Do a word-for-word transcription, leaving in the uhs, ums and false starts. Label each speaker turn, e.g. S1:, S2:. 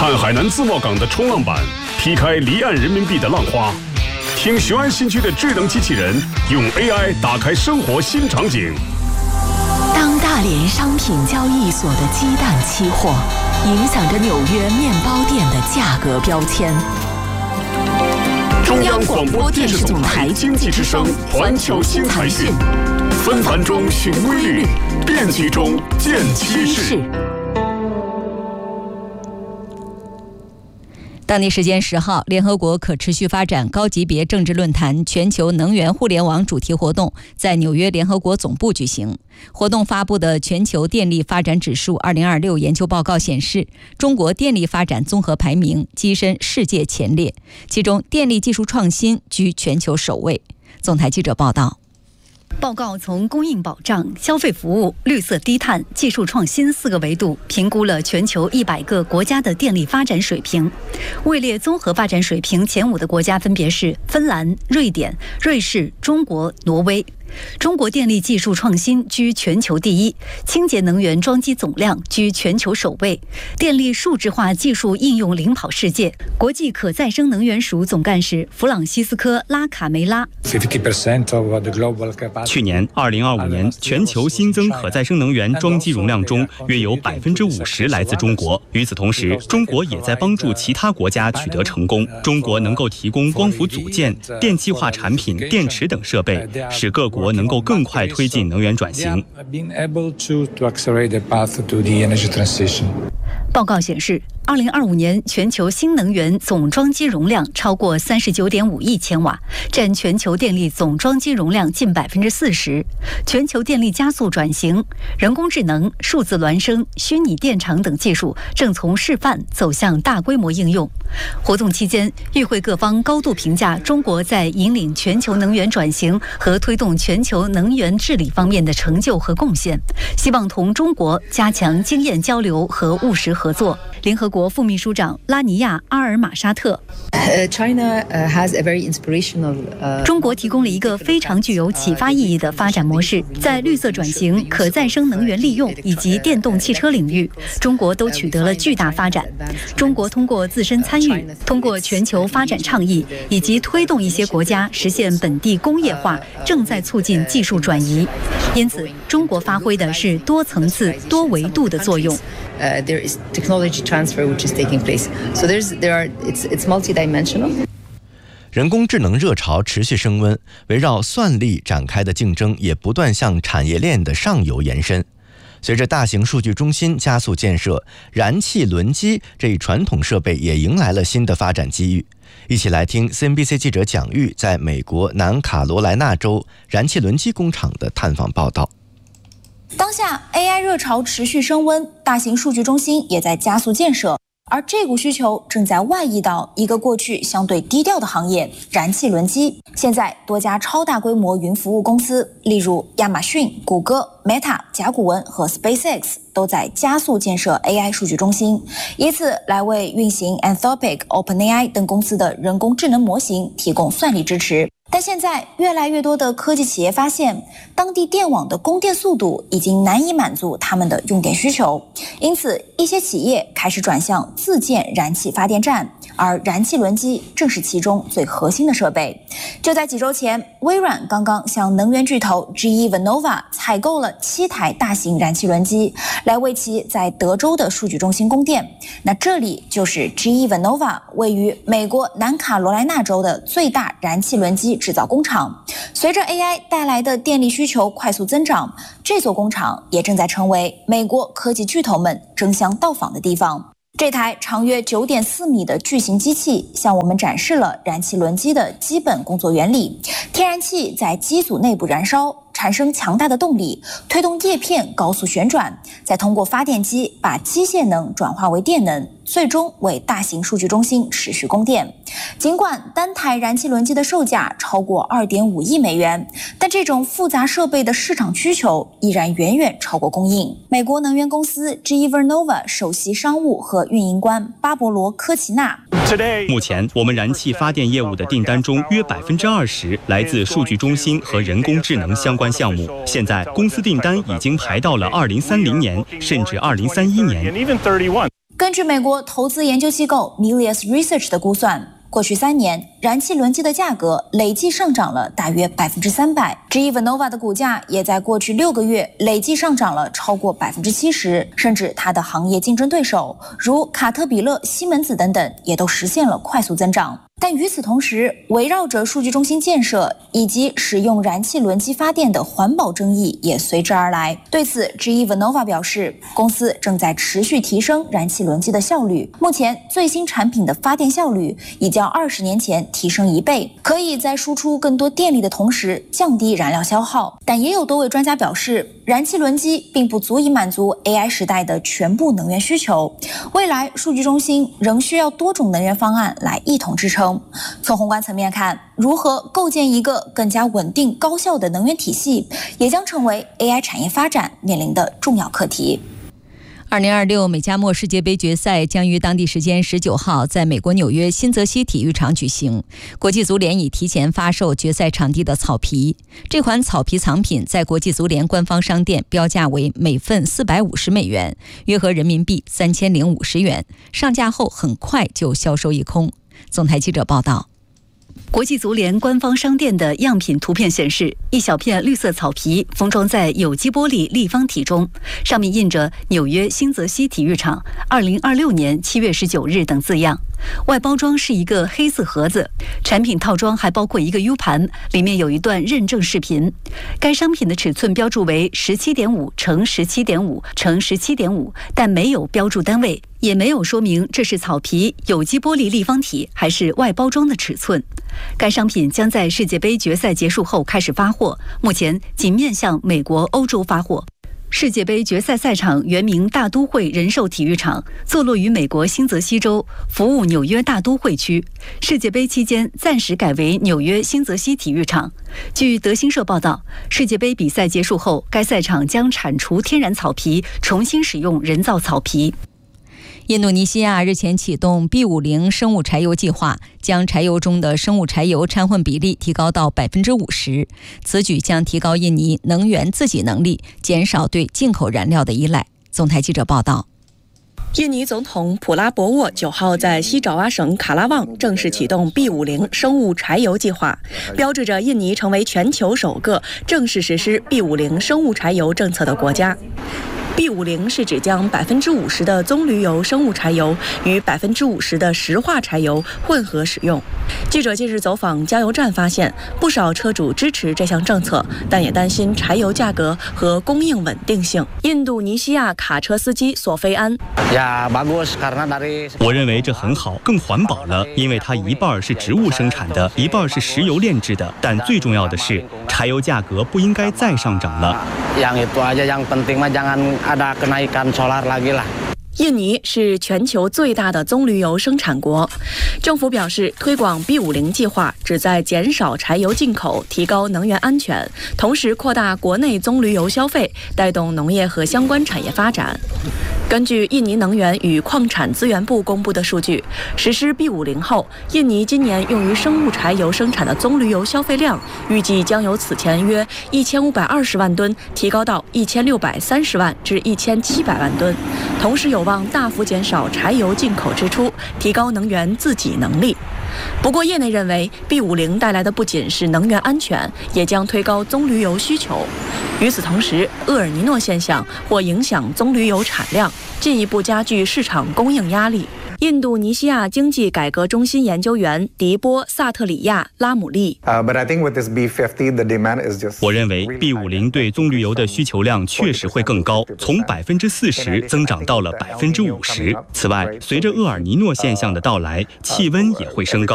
S1: 看海南自贸港的冲浪板劈开离岸人民币的浪花，听雄安新区的智能机器人用 A I 打开生活新场景。
S2: 当大连商品交易所的鸡蛋期货影响着纽约面包店的价格标签。中央广播电视总台经济之声环球新财讯，纷繁中寻规律，变局中见趋势。
S3: 当地时间十号，联合国可持续发展高级别政治论坛全球能源互联网主题活动在纽约联合国总部举行。活动发布的全球电力发展指数二零二六研究报告显示，中国电力发展综合排名跻身世界前列，其中电力技术创新居全球首位。总台记者报道。
S4: 报告从供应保障、消费服务、绿色低碳、技术创新四个维度评估了全球一百个国家的电力发展水平。位列综合发展水平前五的国家分别是芬兰、瑞典、瑞士、中国、挪威。中国电力技术创新居全球第一，清洁能源装机总量居全球首位，电力数字化技术应用领跑世界。国际可再生能源署总干事弗朗西斯科·拉卡梅拉，
S5: 去年二零二五年全球新增可再生能源装机容量中，约有百分之五十来自中国。与此同时，中国也在帮助其他国家取得成功。中国能够提供光伏组件、电气化产品、电池等设备，使各国能够更快推进能源转型。
S4: 报告显示，二零二五年全球新能源总装机容量超过三十九点五亿千瓦，占全球电力总装机容量近百分之四十。全球电力加速转型，人工智能、数字孪生、虚拟电厂等技术正从示范走向大规模应用。活动期间，与会各方高度评价中国在引领全球能源转型和推动全球能源治理方面的成就和贡献，希望同中国加强经验交流和务实合作。联合国副秘书长拉尼亚·阿尔马沙特，中国提供了一个非常具有启发意义的发展模式，在绿色转型、可再生能源利用以及电动汽车领域，中国都取得了巨大发展。中国通过自身参与，通过全球发展倡议，以及推动一些国家实现本地工业化，正在促进技术转移。因此，中国发挥的是多层次、多维度的作用。
S6: Uh, there is technology transfer which is taking place. So there's, there are, it's, it's multidimensional.
S7: 人工智能热潮持续升温，围绕算力展开的竞争也不断向产业链的上游延伸。随着大型数据中心加速建设，燃气轮机这一传统设备也迎来了新的发展机遇。一起来听 C N B C 记者蒋玉在美国南卡罗来纳州燃气轮机工厂的探访报道。
S8: 当下 A I 热潮持续升温，大型数据中心也在加速建设，而这股需求正在外溢到一个过去相对低调的行业——燃气轮机。现在多家超大规模云服务公司，例如亚马逊、谷歌、Meta、甲骨文和 SpaceX 都在加速建设 A I 数据中心，以此来为运行 Anthropic、OpenAI 等公司的人工智能模型提供算力支持。但现在越来越多的科技企业发现，当地电网的供电速度已经难以满足他们的用电需求，因此一些企业开始转向自建燃气发电站，而燃气轮机正是其中最核心的设备。就在几周前，微软刚刚向能源巨头 G E Vernova 采购了七台大型燃气轮机，来为其在德州的数据中心供电。那这里就是 G E Vernova 位于美国南卡罗来纳州的最大燃气轮机制造工厂。随着 A I 带来的电力需求快速增长，这座工厂也正在成为美国科技巨头们争相到访的地方。这台长约 九点四米的巨型机器向我们展示了燃气轮机的基本工作原理。天然气在机组内部燃烧，产生强大的动力，推动叶片高速旋转，再通过发电机把机械能转化为电能，最终为大型数据中心持续供电。尽管单台燃气轮机的售价超过 二点五亿美元，但这种复杂设备的市场需求依然远远超过供应。美国能源公司 G E Vernova 首席商务和运营官巴勃罗·科奇纳，
S5: 目前我们燃气发电业务的订单中约 百分之二十 来自数据中心和人工智能相关项目。现在公司订单已经排到了二零三零年甚至二零三一年。
S8: 根据美国投资研究机构 Melius Research 的估算，过去三年，燃气轮机的价格累计上涨了大约百分之三百。G E Vernova 的股价也在过去六个月累计上涨了超过百分之七十，甚至它的行业竞争对手如卡特彼勒、西门子等等也都实现了快速增长。但与此同时，围绕着数据中心建设以及使用燃气轮机发电的环保争议也随之而来。对此 ，G E Vernova 表示，公司正在持续提升燃气轮机的效率。目前，最新产品的发电效率已较二十年前提升一倍，可以在输出更多电力的同时降低燃料消耗。但也有多位专家表示，燃气轮机并不足以满足 A I 时代的全部能源需求，未来数据中心仍需要多种能源方案来一同支撑。从宏观层面看，如何构建一个更加稳定高效的能源体系，也将成为 A I 产业发展面临的重要课题。
S3: 二零二六美加墨世界杯决赛将于当地时间十九号在美国纽约新泽西体育场举行。国际足联已提前发售决赛场地的草皮，这款草皮藏品在国际足联官方商店标价为每份四百五十美元，约合人民币三千零五十元。上架后很快就销售一空。总台记者报道。
S4: 国际足联官方商店的样品图片显示，一小片绿色草皮封装在有机玻璃立方体中，上面印着纽约新泽西体育场二零二六年七月十九日等字样。外包装是一个黑色盒子，产品套装还包括一个 U 盘，里面有一段认证视频。该商品的尺寸标注为 十七点五乘十七点五乘十七点五，但没有标注单位，也没有说明这是草皮、有机玻璃立方体还是外包装的尺寸。该商品将在世界杯决赛结束后开始发货，目前仅面向美国、欧洲发货。世界杯决赛赛场原名大都会人寿体育场，坐落于美国新泽西州，服务纽约大都会区。世界杯期间暂时改为纽约新泽西体育场。据德新社报道，世界杯比赛结束后，该赛场将铲除天然草皮，重新使用人造草皮。
S3: 印度尼西亚日前启动 B 五十 生物柴油计划，将柴油中的生物柴油掺混比例提高到百分之五十。此举将提高印尼能源自给能力，减少对进口燃料的依赖。总台记者报道。
S9: 印尼总统普拉博沃九号在西爪哇省卡拉旺正式启动 B 五十 生物柴油计划，标志着印尼成为全球首个正式实施 B 五十 生物柴油政策的国家。B 五十 是指将百分之五十的棕榈油生物柴油与百分之五十的石化柴油混合使用。记者近日走访加油站，发现不少车主支持这项政策，但也担心柴油价格和供应稳定性。印度尼西亚卡车司机索菲安，
S5: 我认为这很好，更环保了，因为它一半是植物生产的，一半是石油炼制的。但最重要的是，柴油价格不应该再上涨了。
S9: 印尼是全球最大的棕榈油生产国，政府表示，推广 B 五十 计划旨在减少柴油进口，提高能源安全，同时扩大国内棕榈油消费，带动农业和相关产业发展。根据印尼能源与矿产资源部公布的数据，实施 B 五十 后，印尼今年用于生物柴油生产的棕榈油消费量预计将由此前约一千五百二十万吨提高到一千六百三十万至一千七百万吨，同时有望大幅减少柴油进口支出，提高能源自给能力。不过，业内认为 B 五十 带来的不仅是能源安全，也将推高棕榈油需求。与此同时，厄尔尼诺现象或影响棕榈油产量，进一步加剧市场供应压力。印度尼西亚经济改革中心研究员迪波·萨特里亚·拉姆利，
S5: 我认为 B 五十 对棕榈油的需求量确实会更高，从百分之四十增长到了百分之五十。此外，随着厄尔尼诺现象的到来，气温也会升高。